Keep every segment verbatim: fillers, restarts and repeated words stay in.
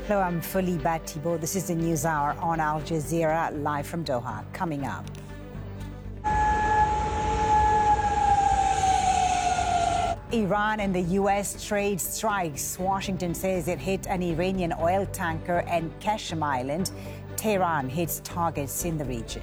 Hello, I'm Foliba Thibault. This is the News Hour on Al Jazeera, live from Doha. Coming up. Iran and the U S trade strikes. Washington says it hit an Iranian oil tanker and Qasem Island. Tehran hits targets in the region.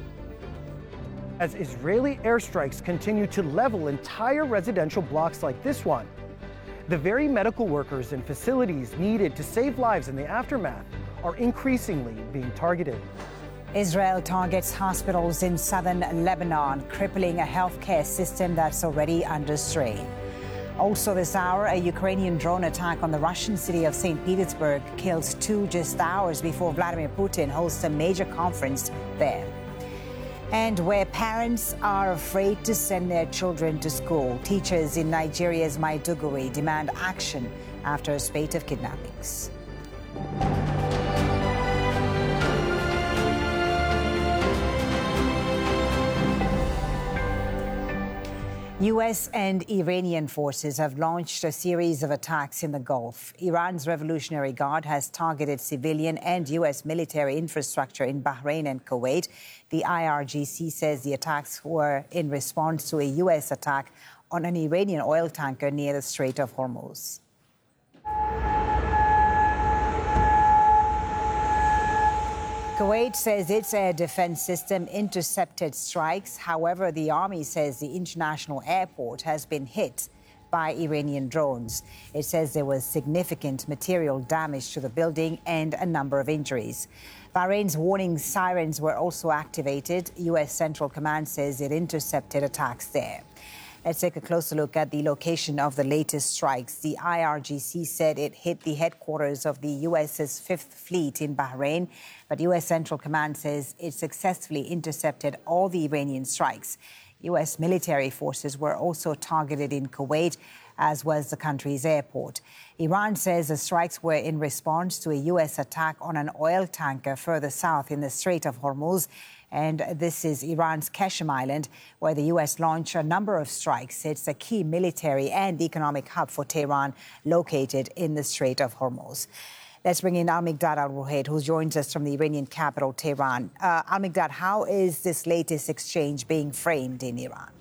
As Israeli airstrikes continue to level entire residential blocks like this one, the very medical workers and facilities needed to save lives in the aftermath are increasingly being targeted. Israel targets hospitals in southern Lebanon, crippling a healthcare system that's already under strain. Also this hour, a Ukrainian drone attack on the Russian city of Saint Petersburg kills two just hours before Vladimir Putin hosts a major conference there. And where parents are afraid to send their children to school, teachers in Nigeria's Maiduguri demand action after a spate of kidnappings. U S and Iranian forces have launched a series of attacks in the Gulf. Iran's Revolutionary Guard has targeted civilian and U S military infrastructure in Bahrain and Kuwait. The I R G C says the attacks were in response to a U S attack on an Iranian oil tanker near the Strait of Hormuz. Kuwait says its air defense system intercepted strikes. However, the army says the international airport has been hit by Iranian drones. It says there was significant material damage to the building and a number of injuries. Bahrain's warning sirens were also activated. U S Central Command says it intercepted attacks there. Let's take a closer look at the location of the latest strikes. The I R G C said it hit the headquarters of the U S's Fifth Fleet in Bahrain, but U S Central Command says it successfully intercepted all the Iranian strikes. U S military forces were also targeted in Kuwait, as was the country's airport. Iran says the strikes were in response to a U S attack on an oil tanker further south in the Strait of Hormuz. And this is Iran's Qasem Island, where the U S launched a number of strikes. It's a key military and economic hub for Tehran, located in the Strait of Hormuz. Let's bring in Al-Miqdad Al-Ruhayd, who joins us from the Iranian capital, Tehran. Uh, Al-Miqdad, how is this latest exchange being framed in Iran?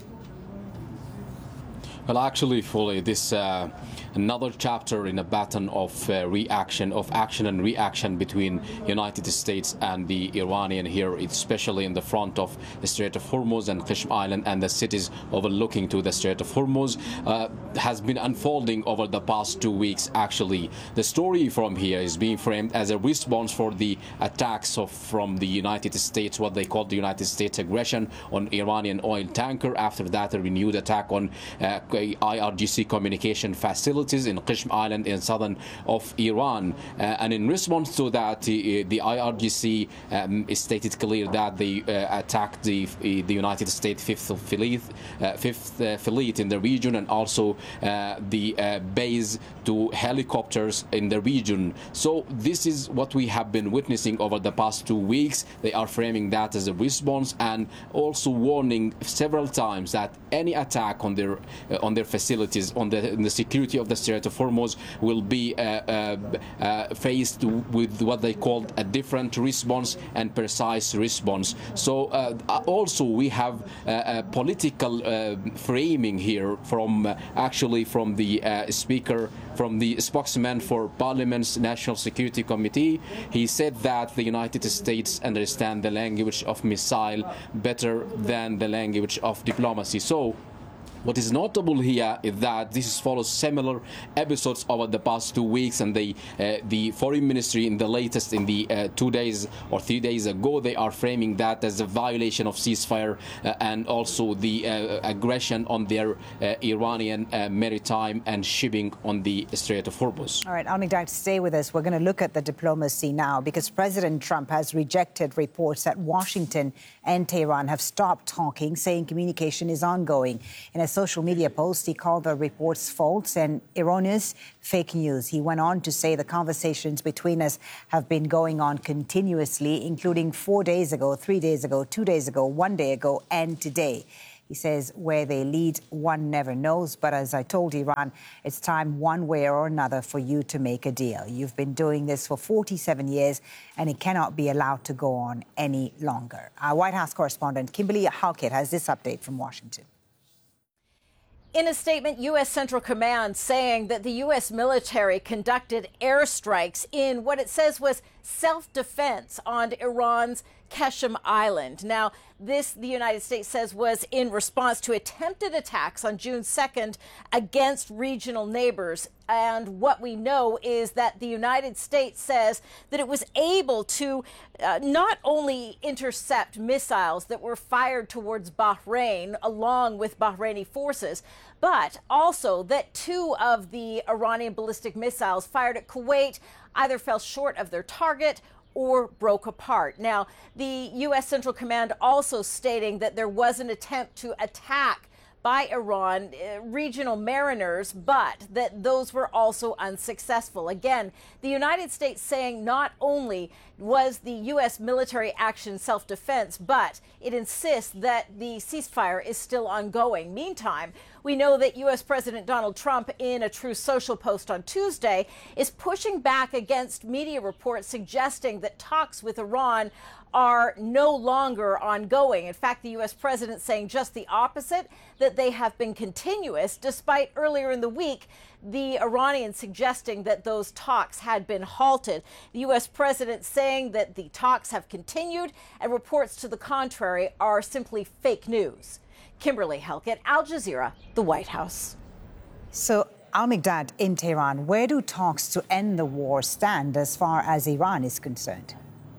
Well, actually, fully, this uh, another chapter in a pattern of uh, reaction, of action and reaction between United States and the Iranian here, especially in the front of the Strait of Hormuz and Qasem Island and the cities overlooking to the Strait of Hormuz, uh, has been unfolding over the past two weeks. Actually, the story from here is being framed as a response for the attacks of from the United States, what they call the United States aggression on Iranian oil tanker. After that, a renewed attack on uh, I R G C communication facilities in Qasem Island in southern of Iran. Uh, and in response to that, the, the I R G C um, stated clear that they uh, attacked the, the United States Fifth Fleet, uh, Fifth uh, Fleet in the region, and also uh, the uh, base to helicopters in the region. So this is what we have been witnessing over the past two weeks. They are framing that as a response and also warning several times that any attack on their uh, on their facilities, on the, on the security of the Strait of Hormuz, will be uh, uh, uh, faced with what they called a different response and precise response. So uh, also we have uh, a political uh, framing here from uh, actually from the uh, speaker, from the spokesman for Parliament's National Security Committee. He said that the United States understand the language of missile better than the language of diplomacy. So what is notable here is that this follows similar episodes over the past two weeks, and the uh, the foreign ministry in the latest, in the uh, two days or three days ago, they are framing that as a violation of ceasefire uh, and also the uh, aggression on their uh, Iranian uh, maritime and shipping on the Strait of Hormuz. All right, Al-Miqdad, stay with us. We're going to look at the diplomacy now, because President Trump has rejected reports that Washington and Tehran have stopped talking, saying communication is ongoing. In a social media post, he called the reports false and erroneous, fake news. He went on to say the conversations between us have been going on continuously, including four days ago, three days ago, two days ago, one day ago, and today. He says where they lead, one never knows. But as I told Iran, it's time one way or another for you to make a deal. You've been doing this for forty-seven years, and it cannot be allowed to go on any longer. Our White House correspondent Kimberly Halkett has this update from Washington. In a statement, U S Central Command saying that the U S military conducted airstrikes in what it says was self-defense on Iran's Qeshm Island. Now, this, the United States says, was in response to attempted attacks on June second against regional neighbors. And what we know is that the United States says that it was able to uh, not only intercept missiles that were fired towards Bahrain along with Bahraini forces, but also that two of the Iranian ballistic missiles fired at Kuwait either fell short of their target or broke apart. Now, the U S Central Command also stating that there was an attempt to attack by Iran uh, regional mariners, but that those were also unsuccessful. Again, the United States saying not only was the U S military action self-defense, but it insists that the ceasefire is still ongoing. Meantime, we know that U S President Donald Trump, in a Truth Social post on Tuesday, is pushing back against media reports suggesting that talks with Iran are no longer ongoing. In fact, the U S president saying just the opposite, that they have been continuous, despite earlier in the week the Iranians suggesting that those talks had been halted. The U S president saying that the talks have continued, and reports to the contrary are simply fake news. Kimberly Halkett, Al Jazeera, the White House. So, Al-Mikdad in Tehran, where do talks to end the war stand as far as Iran is concerned?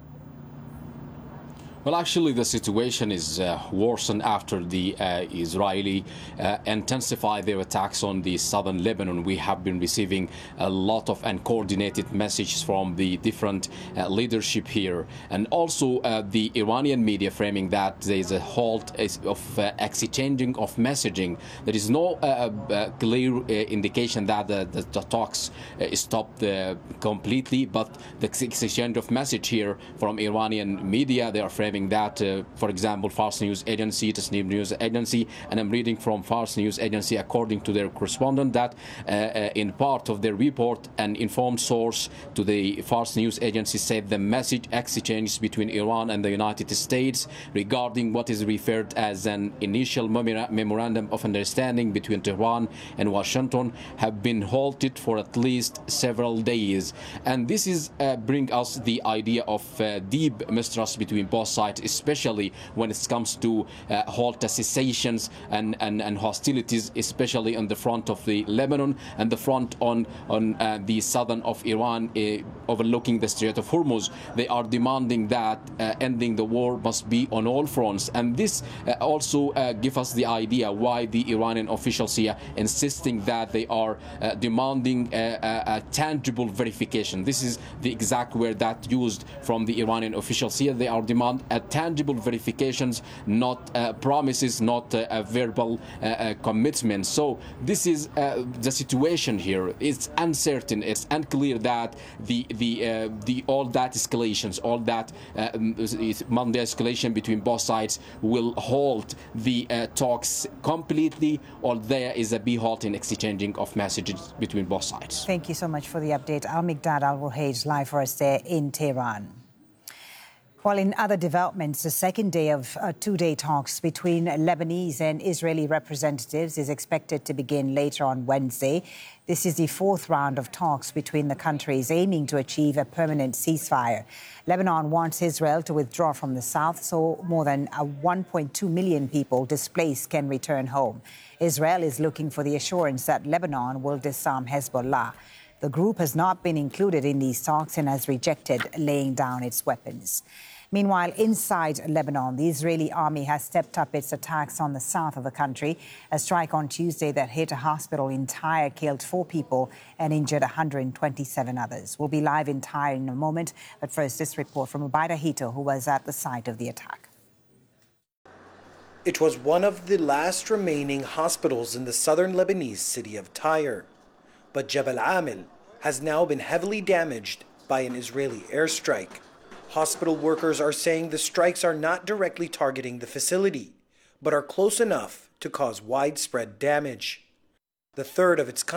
Well, actually, the situation is uh, worsened after the uh, Israeli uh, intensified their attacks on the southern Lebanon. We have been receiving a lot of uncoordinated messages from the different uh, leadership here, and also uh, the Iranian media framing that there is a halt of uh, exchanging of messaging. There is no uh, uh, clear uh, indication that the, the, the talks uh, stopped uh, completely, but the exchange of message here from Iranian media, they are framing that, uh, for example, Fars News Agency, Tasnim News Agency, and I'm reading from Fars News Agency, according to their correspondent, that uh, uh, in part of their report, an informed source to the Fars News Agency said the message exchanges between Iran and the United States regarding what is referred as an initial memorandum of understanding between Tehran and Washington have been halted for at least several days. And this is uh, bring us the idea of uh, deep mistrust between both sides, especially when it comes to uh, halt cessations and, and, and hostilities, especially on the front of the Lebanon and the front on, on uh, the southern of Iran, uh, overlooking the Strait of Hormuz. They are demanding that uh, ending the war must be on all fronts. And this uh, also uh, gives us the idea why the Iranian officials here insisting that they are uh, demanding a, a, a tangible verification. This is the exact word that used from the Iranian officials here. They are demanding a tangible verifications, not uh, promises, not uh, a verbal uh, uh, commitment. So this is uh, the situation here. It's uncertain. It's unclear that the the uh, the all that escalations, all that uh, Monday escalation between both sides will halt the uh, talks completely, or there is a be halt in exchanging of messages between both sides. Thank you so much for the update. Al-Mikdad Al-Ruhaj live for us there in Tehran. Well, in other developments, the second day of uh, two-day talks between Lebanese and Israeli representatives is expected to begin later on Wednesday. This is the fourth round of talks between the countries aiming to achieve a permanent ceasefire. Lebanon wants Israel to withdraw from the south so more than uh, one point two million people displaced can return home. Israel is looking for the assurance that Lebanon will disarm Hezbollah. The group has not been included in these talks and has rejected laying down its weapons. Meanwhile, inside Lebanon, the Israeli army has stepped up its attacks on the south of the country. A strike on Tuesday that hit a hospital in Tyre killed four people and injured one hundred twenty-seven others. We'll be live in Tyre in a moment, but first this report from Ubaida Hito, who was at the site of the attack. It was one of the last remaining hospitals in the southern Lebanese city of Tyre. But Jebel Amil has now been heavily damaged by an Israeli airstrike. Hospital workers are saying the strikes are not directly targeting the facility, but are close enough to cause widespread damage. The third of its kind